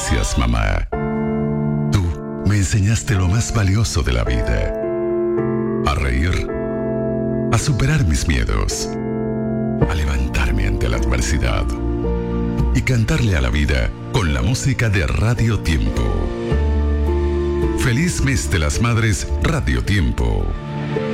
Gracias, mamá. Tú me enseñaste lo más valioso de la vida. A reír, a superar mis miedos, a levantarme ante la adversidad y cantarle a la vida con la música de Radio Tiempo. Feliz mes de las madres, Radio Tiempo.